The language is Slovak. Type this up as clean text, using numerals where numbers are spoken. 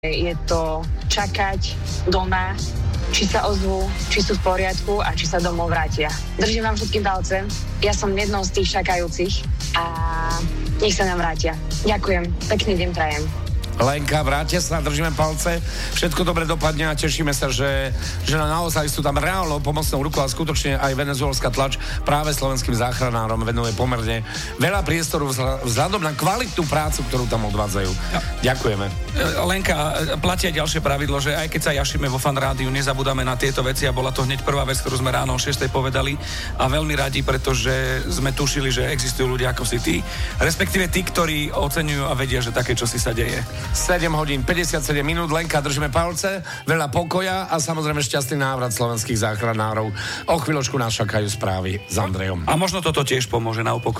Je to čakať doma, či sa ozvú, či sú v poriadku a či sa domov vrátia. Držím vám všetkým palce. Ja som jednou z tých čakajúcich a nech sa nám vrátia. Ďakujem. Pekný deň prajem. Lenka, vrátia sa, držíme palce, všetko dobre dopadne a tešíme sa, že naozaj sú tam reálnou pomocnou rukou a skutočne aj venezuelská tlač práve slovenským záchranárom venuje pomerne veľa priestoru vzhľadom na kvalitnú prácu, ktorú tam odvádzajú. Ja. Ďakujeme. Lenka, platia ďalšie pravidlo, že aj keď sa jašíme vo Fan Rádiu, nezabudáme na tieto veci a bola to hneď prvá vec, ktorú sme ráno o 6:00 povedali a veľmi radi, pretože sme tušili, že existujú ľudia ako si ty, respektíve tí, ktorí oceňujú a vedia, že také čosi sa deje. 7 hodín 57 minút, Lenka, držíme palce, veľa pokoja a samozrejme šťastný návrat slovenských záchranárov. O chvíľočku nás čakajú správy s Andrejom. A možno toto tiež pomôže na upokoj.